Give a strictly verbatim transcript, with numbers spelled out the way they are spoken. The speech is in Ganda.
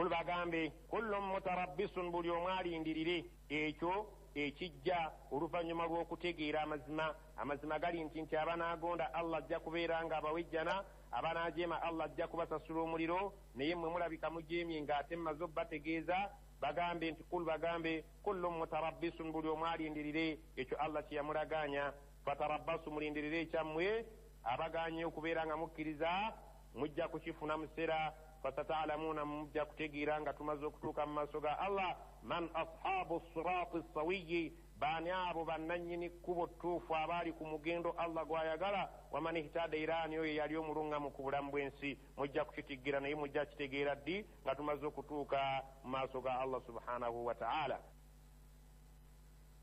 kul bagambe kullun mutarabbisun buli omu alindirire ekyo ekijja oluvannyuma lw'okutegeera amazima. Amazima gali nti nti abanaagonda Allah ajja kubeera nga abawejjana, abanaajeema Allah ajja kubasasula omuliro, naye mmwe mulabika mujeemye ng'ate mmaze obbategeeza. Bagambe nti kul bagambe kullun mutarabbisun buli omu alindirire ekyo Allah kye yamulagaanya. Fatarabbasu mulindirire ekyammwe abagaanye okubeera nga mukkiriza mujja kukifuna museera. Fasata'lamuuna mujja kutegeera nga tumaze okutuuka mu maaso ga Allah man ashabu siraati sawiyyi, baani abo bannannyini kkubo ttuufu abaali ku mugendo Allah gw'ayagala. Waman ihtada era ani oyo yali omulungamu ku bulamu bw'ensi. Mujja kukitiggira naye mujja kitegeera ddi nga tumaze okutuuka mu maaso ga Allah subhanahu wa ta'ala.